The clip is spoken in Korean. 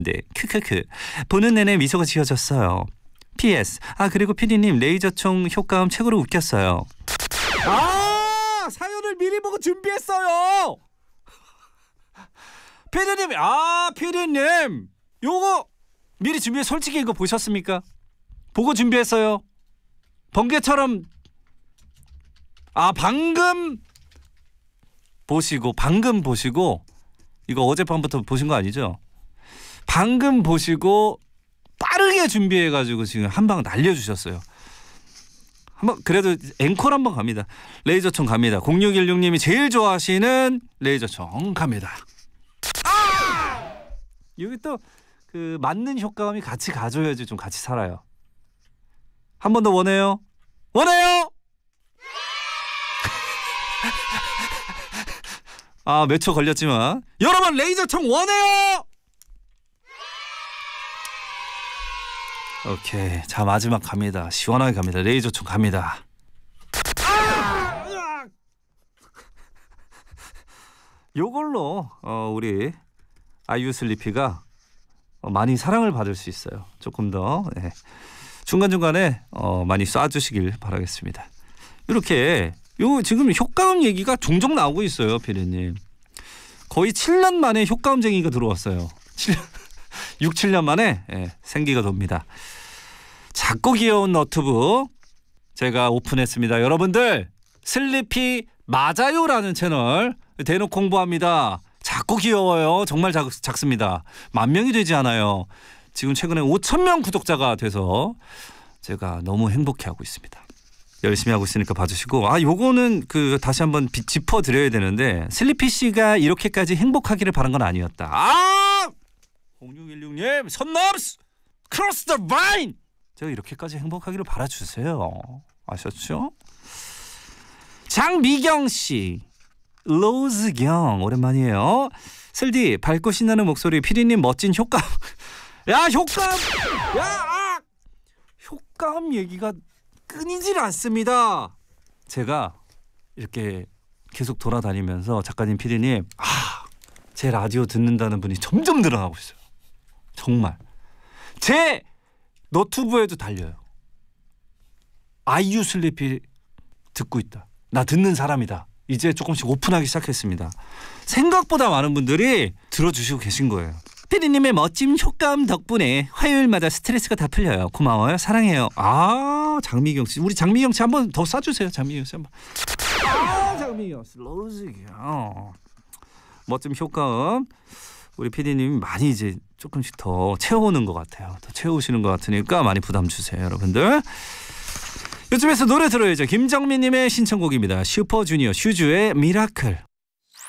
네, 크크크. 보는 내내 미소가 지어졌어요. PS. 그리고 PD님 레이저총 효과음 최고로 웃겼어요. 사연을 미리 보고 준비했어요. PD님 요거 미리 준비해. 솔직히 이거 보셨습니까? 보고 준비했어요. 번개처럼. 방금 보시고 이거 어젯밤부터 보신 거 아니죠? 방금 보시고 빠르게 준비해가지고 지금 한 방 날려주셨어요. 한번 그래도 앵콜 한번 갑니다. 레이저총 갑니다. 0616님이 제일 좋아하시는 레이저총 갑니다. 여기 또 그 맞는 효과음이 같이 가줘야지 좀 같이 살아요. 한 번 더 원해요. 몇 초 걸렸지만 여러분 레이저총 원해요. 오케이, 자 마지막 갑니다. 시원하게 갑니다. 레이저총 갑니다. 요걸로 우리 아이유 슬리피가 많이 사랑을 받을 수 있어요. 조금 더 중간중간에 많이 쏴주시길 바라겠습니다. 이렇게 지금 효과음 얘기가 종종 나오고 있어요. 피디님 거의 7년 만에 효과음쟁이가 들어왔어요. 6, 7년 만에 생기가 돕니다. 작고 귀여운 너튜브 제가 오픈했습니다. 여러분들 슬리피 맞아요라는 채널 대놓고 홍보합니다. 작고 귀여워요. 정말 작습니다. 10,000명이 되지 않아요. 지금 최근에 5,000명 구독자가 돼서 제가 너무 행복해하고 있습니다. 열심히 하고 있으니까 봐주시고 요거는 다시 한번 짚어드려야 되는데 슬리피 씨가 이렇게까지 행복하기를 바란 건 아니었다. 0616님 선넘스 크로스 더 라인. 제가 이렇게까지 행복하기를 바라주세요. 아셨죠? 장미경 씨 로즈경 오랜만이에요. 슬디 밝고 신나는 목소리 피디님 멋진 효과음. 효과음 얘기가 끊이질 않습니다. 제가 이렇게 계속 돌아다니면서 작가님 피디님 제 라디오 듣는다는 분이 점점 늘어나고 있어요. 정말 제 너튜브에도 달려요. 아이유 슬리피 듣고 있다. 나 듣는 사람이다. 이제 조금씩 오픈하기 시작했습니다. 생각보다 많은 분들이 들어주시고 계신 거예요. 피디님의 멋진 효과음 덕분에 화요일마다 스트레스가 다 풀려요. 고마워요. 사랑해요. 장미경 씨. 우리 장미경 씨 한번 더 쏴주세요. 장미경 씨 한번. 장미경 씨. 로즈경. 멋진 효과음. 우리 피디님이 많이 이제 조금씩 더 채워오는 것 같아요. 더 채우시는 것 같으니까 많이 부담 주세요. 여러분들. 요즘에서 노래 들어야죠. 김정민님의 신청곡입니다. 슈퍼주니어 슈즈의 미라클.